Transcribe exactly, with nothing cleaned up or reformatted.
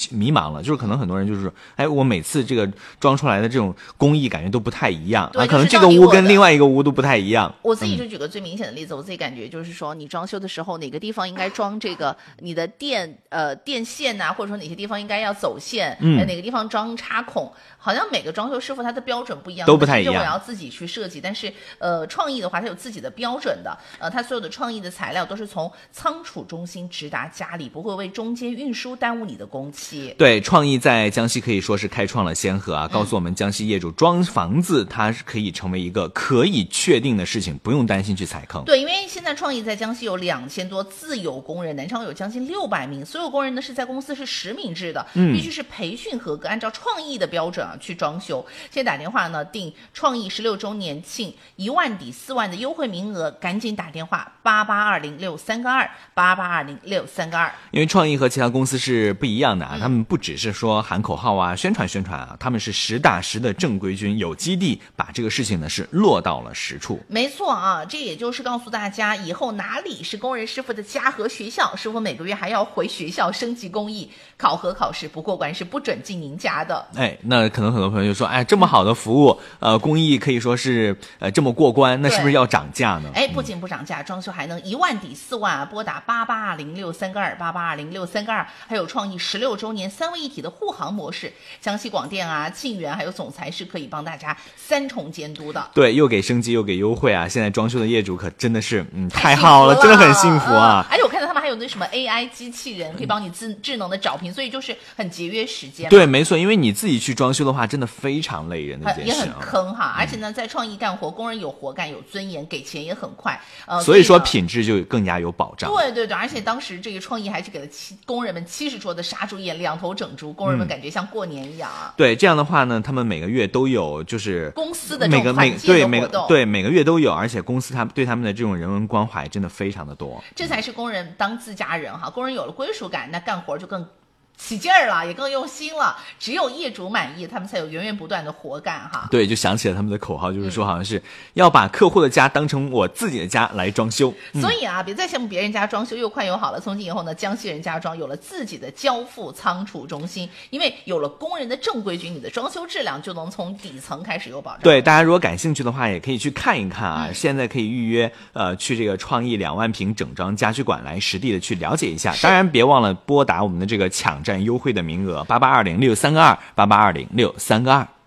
迷茫了，就是可能很多人就是说，哎，我每次这个装出来的这种工艺感觉都不太一样啊，可能这个屋跟另外一个屋都不太一样。 我自己就举个最明显的例子，嗯、我自己感觉就是说，你装修的时候哪个地方应该装这个你的电呃电线呐、啊，或者说哪些地方应该要走线，嗯、呃，哪个地方装插孔，好像每个装修师傅他的标准不一样， 都不太一样。 我要自己去设计，但是呃，创意的话它有自己的标准的，呃，它所有的创意的材料都是从仓储中心直达家里，不会为中间运输耽误你的工期。 对，创意在江西可以说是开创了先河啊，告诉我们江西业主装房子它是可以成为一个可以确定的事情，不用担心去踩坑。 对，因为现在创意在江西有两千多自有工人，南昌有将近六百名，所有工人呢是在公司是实名制的，嗯、必须是培训合格，按照创意的标准啊去装修。现在打电话呢订创意十六周年庆一万抵四万的优惠名额，赶紧打电话八八二零六三个二八八二零六三个二。 因为创意和其他公司是不一样的啊，嗯、他们不只是说喊口号啊、宣传宣传啊，他们是实打实的正规军，有基地把这个事情呢是落到了实处。 没错啊，这也就是告诉大家，以后哪里是工人师傅的家和学校，师傅每个月还要回学校升级工艺，考核考试不过关是不准进您家的。 哎，那可能很多朋友就说，哎，这么好的服务，呃，工艺可以说是呃这么过关，那是不是要涨价呢？ 哎，不仅不涨价，装修还能一万抵四万啊！拨打八八二零六三个二八八二零六三个二，还有创意十六周年三位一体的护航模式，江西广电啊、沁园还有总裁是可以帮大家三重监督的。 对，又给升级又给优惠啊！现在装修的业主可真的是嗯太好了，真的很幸福啊！ 嗯、而且我看到他们还有那什么 A I 机器人可以帮你智智能的找平，所以就是很节约时间。 对，没错，因为你自己去装修的话，真的非常累人的一件事、啊， 也很坑哈。而且呢，在创意干活，工人有活干，有尊严，给钱也很快。呃， 所以说品质就更加有保障。 对对对，而且当时这个创意还是给了七工人们七十桌的杀猪宴，两头整猪，工人们感觉像过年一样啊。 嗯、对，这样的话呢，他们每个月都有就是公司的每个每对每个对每个月都有，而且公司他对他们的这种人文关怀真的非常的多。 这才是工人当自家人哈，工人有了归属感，那干活就更起劲儿了，也更用心了。只有业主满意，他们才有源源不断的活干哈。 对，就想起了他们的口号，就是说好像是要把客户的家当成我自己的家来装修。 嗯、所以啊，别再羡慕别人家装修又快又好了。从今以后呢，江西人家装有了自己的交付仓储中心，因为有了工人的正规军，你的装修质量就能从底层开始有保障。 对，大家如果感兴趣的话，也可以去看一看啊。嗯、现在可以预约，呃，去这个创意两万平整装家居馆来实地的去了解一下。当然，别忘了拨打我们的这个抢占优惠的名额八八二零六三个二八八二零六三个二。